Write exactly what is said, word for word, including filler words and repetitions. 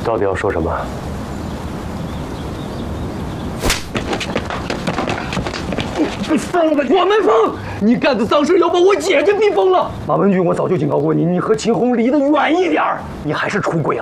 到底要说什么？ 你疯了吧？我没疯，你干的脏事要把我姐姐逼疯了。马文俊，我早就警告过你，你和秦红离得远一点，你还是出轨了。